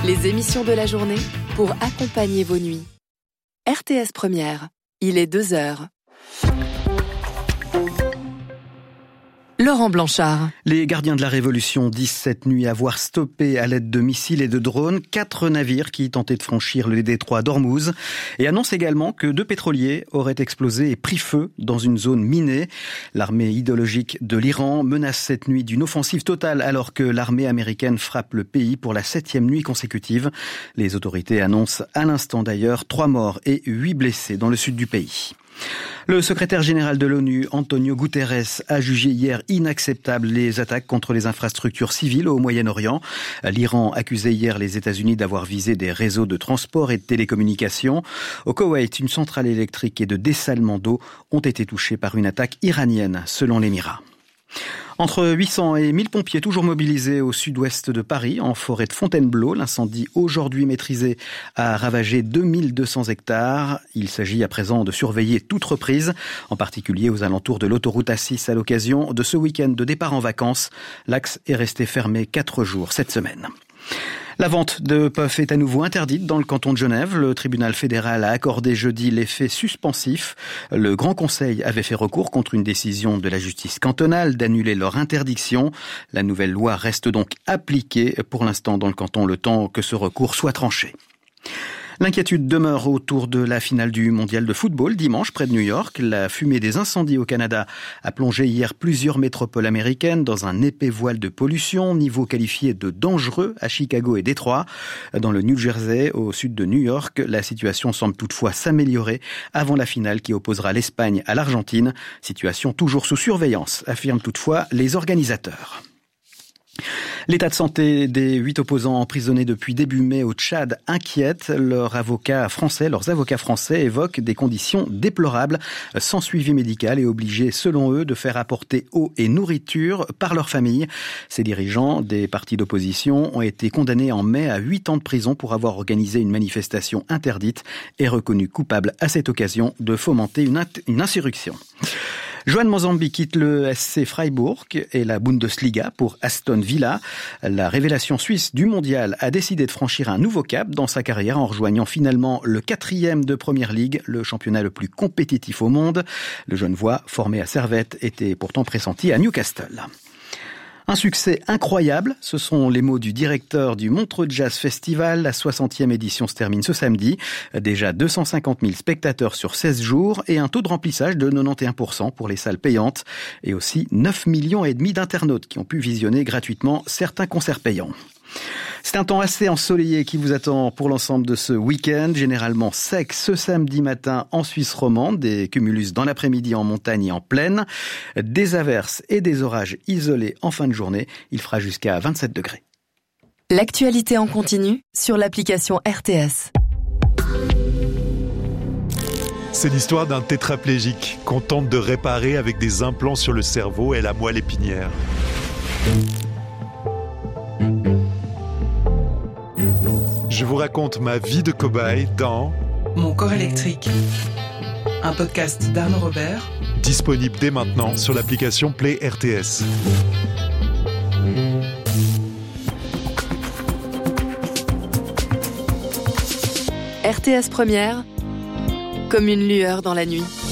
Les émissions de la journée pour accompagner vos nuits. RTS Première, il est 2h. Laurent Blanchard. Les gardiens de la Révolution disent cette nuit avoir stoppé à l'aide de missiles et de drones 4 navires qui tentaient de franchir le détroit d'Ormuz et annoncent également que 2 pétroliers auraient explosé et pris feu dans une zone minée. L'armée idéologique de l'Iran menace cette nuit d'une offensive totale alors que l'armée américaine frappe le pays pour la 7e nuit consécutive. Les autorités annoncent à l'instant d'ailleurs 3 morts et 8 blessés dans le sud du pays. Le secrétaire général de l'ONU, Antonio Guterres, a jugé hier inacceptable les attaques contre les infrastructures civiles au Moyen-Orient. L'Iran accusait hier les États-Unis d'avoir visé des réseaux de transport et de télécommunications. Au Koweït, une centrale électrique et de dessalement d'eau ont été touchées par une attaque iranienne, selon l'Émirat. Entre 800 et 1000 pompiers toujours mobilisés au sud-ouest de Paris, en forêt de Fontainebleau. L'incendie aujourd'hui maîtrisé a ravagé 2200 hectares. Il s'agit à présent de surveiller toute reprise, en particulier aux alentours de l'autoroute A6 à l'occasion de ce week-end de départ en vacances. L'axe est resté fermé 4 jours cette semaine. La vente de puffs est à nouveau interdite dans le canton de Genève. Le tribunal fédéral a accordé jeudi l'effet suspensif. Le Grand Conseil avait fait recours contre une décision de la justice cantonale d'annuler leur interdiction. La nouvelle loi reste donc appliquée pour l'instant dans le canton le temps que ce recours soit tranché. L'inquiétude demeure autour de la finale du mondial de football dimanche près de New York. La fumée des incendies au Canada a plongé hier plusieurs métropoles américaines dans un épais voile de pollution, niveau qualifié de dangereux à Chicago et Détroit. Dans le New Jersey, au sud de New York, la situation semble toutefois s'améliorer avant la finale qui opposera l'Espagne à l'Argentine. Situation toujours sous surveillance, affirment toutefois les organisateurs. L'état de santé des 8 opposants emprisonnés depuis début mai au Tchad inquiète. Leurs avocats français évoquent des conditions déplorables, sans suivi médical et obligés, selon eux, de faire apporter eau et nourriture par leur famille. Ces dirigeants des partis d'opposition ont été condamnés en mai à 8 ans de prison pour avoir organisé une manifestation interdite et reconnus coupables à cette occasion de fomenter une insurrection. Joan Mozambi quitte le SC Freiburg et la Bundesliga pour Aston Villa. La révélation suisse du mondial a décidé de franchir un nouveau cap dans sa carrière en rejoignant finalement le 4e de Premier League, le championnat le plus compétitif au monde. Le Genevois, formé à Servette, était pourtant pressenti à Newcastle. Un succès incroyable, ce sont les mots du directeur du Montreux Jazz Festival. La 60e édition se termine ce samedi. Déjà 250 000 spectateurs sur 16 jours et un taux de remplissage de 91% pour les salles payantes. Et aussi 9,5 millions d'internautes qui ont pu visionner gratuitement certains concerts payants. C'est un temps assez ensoleillé qui vous attend pour l'ensemble de ce week-end, généralement sec ce samedi matin en Suisse romande, des cumulus dans l'après-midi en montagne et en plaine, des averses et des orages isolés en fin de journée, il fera jusqu'à 27 degrés. L'actualité en continu sur l'application RTS. C'est l'histoire d'un tétraplégique qu'on tente de réparer avec des implants sur le cerveau et la moelle épinière. Je vous raconte ma vie de cobaye dans Mon corps électrique, un podcast d'Arnaud Robert, disponible dès maintenant sur l'application Play RTS. RTS Première, comme une lueur dans la nuit.